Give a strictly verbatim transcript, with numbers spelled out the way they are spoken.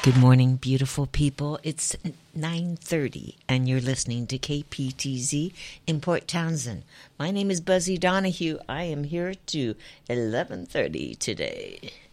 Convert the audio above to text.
Good morning, beautiful people. It's nine thirty, and you're listening to K P T Z in Port Townsend. My name is Buzzy Donahue. I am here to eleven thirty today.